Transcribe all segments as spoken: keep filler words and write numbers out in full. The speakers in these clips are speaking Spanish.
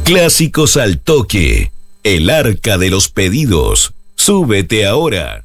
Clásicos al toque. El arca de los pedidos. Súbete ahora.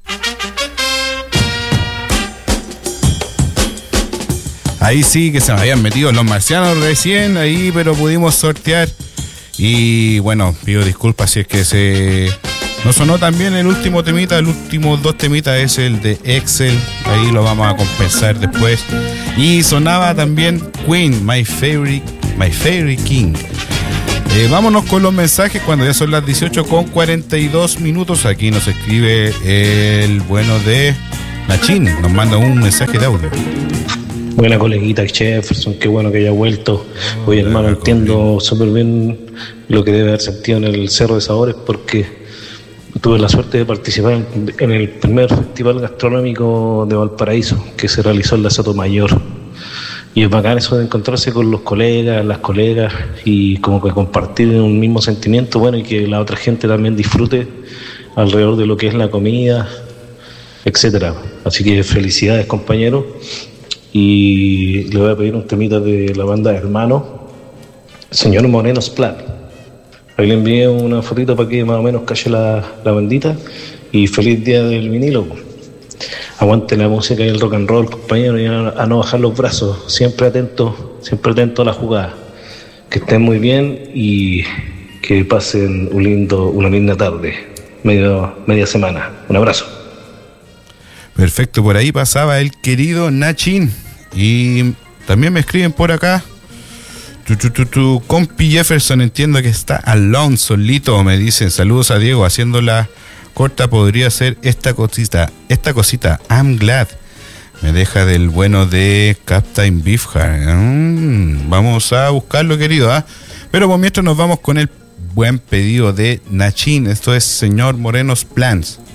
Ahí sí que se me habían metido los marcianos recién ahí, pero pudimos sortear. Y bueno, pido disculpas si es que se no sonó también el último temita. El último dos temitas es el de Excel. Ahí lo vamos a compensar después. Y sonaba también Queen, My Favorite, My Favorite King. Eh, vámonos con los mensajes cuando ya son las dieciocho con cuarenta y dos minutos. Aquí nos escribe el bueno de Nachín. Nos manda un mensaje de audio. Buena coleguita Jefferson, qué bueno que haya vuelto. Oye, hermano, entiendo súper bien lo que debe haber sentido en el Cerro de Sabores, porque tuve la suerte de participar en, en el primer festival gastronómico de Valparaíso, que se realizó en la Sotomayor. Y es bacán eso de encontrarse con los colegas, las colegas, y como que compartir un mismo sentimiento, bueno, y que la otra gente también disfrute alrededor de lo que es la comida, etcétera. Así que felicidades, compañeros. Y le voy a pedir un temita de la banda Hermano, señor Morenos Plan. Ahí le envié una fotito para que más o menos calle la, la bandita. Y feliz día del vinilo. Aguante la música y el rock and roll, compañeros, y a, a no bajar los brazos. Siempre atentos, siempre atentos a la jugada. Que estén muy bien y que pasen un lindo, una linda tarde, medio, media semana. Un abrazo. Perfecto, por ahí pasaba el querido Nachín. Y también me escriben por acá. Tu, tu, tu, tu compi Jefferson, entiendo que está alone, solito. Me dicen saludos a Diego, haciendo la corta podría ser esta cosita, esta cosita, I'm glad. Me deja del bueno de Captain Beefheart. Mm, vamos a buscarlo, querido, ¿ah? ¿eh? Pero por mientras nos vamos con el buen pedido de Nachín. Esto es Señor Morenos Plans.